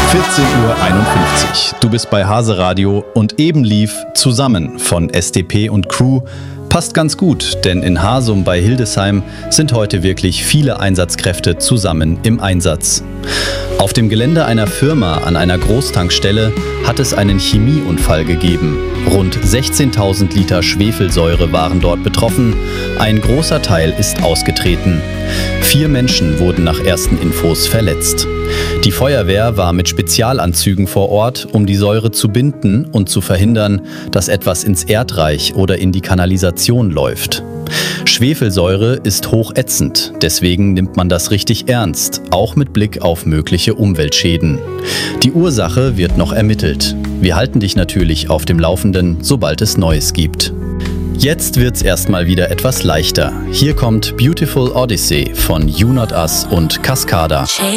14:51 Uhr. Du bist bei Hase Radio und eben lief Zusammen von SDP und Crew. Passt ganz gut, denn in Hasum bei Hildesheim sind heute wirklich viele Einsatzkräfte zusammen im Einsatz. Auf dem Gelände einer Firma an einer Großtankstelle hat es einen Chemieunfall gegeben. Rund 16.000 Liter Schwefelsäure waren dort betroffen. Ein großer Teil ist ausgetreten. 4 Menschen wurden nach ersten Infos verletzt. Die Feuerwehr war mit Spezialanzügen vor Ort, um die Säure zu binden und zu verhindern, dass etwas ins Erdreich oder in die Kanalisation läuft. Schwefelsäure ist hochätzend, deswegen nimmt man das richtig ernst, auch mit Blick auf mögliche Umweltschäden. Die Ursache wird noch ermittelt. Wir halten dich natürlich auf dem Laufenden, sobald es Neues gibt. Jetzt wird's erstmal wieder etwas leichter. Hier kommt Beautiful Odyssey von You Not Us und Cascada.